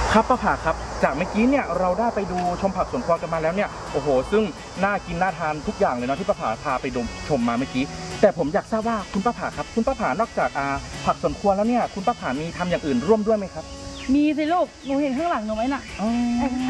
ครับป้าผ่าครับจากเมื่อกี้เนี่ยเราได้ไปดูชมผักสวนครัวกันมาแล้วเนี่ยโอ้โหซึ่งน่ากินน่าทานทุกอย่างเลยเนาะที่ป้าผ่าพาไปดมชมมาเมื่อกี้แต่ผมอยากทราบว่าคุณป้าผ่าครับคุณป้าผ่านอกจากผักสวนครัวแล้วเนี่ยคุณป้าผ่ามีทำอย่างอื่นร่วมด้วยไหมครับมีสิลูกหนูเห็นข้างหลังหนูไหมน่ะ